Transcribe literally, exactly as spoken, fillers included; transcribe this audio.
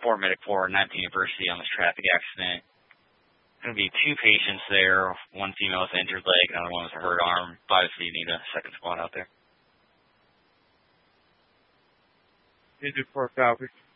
Fort Medic for nineteenth University on this traffic accident. Going to be two patients there. One female with an injured leg, another one with a hurt arm. Obviously, you need a second squad out there. Injured for Falcon.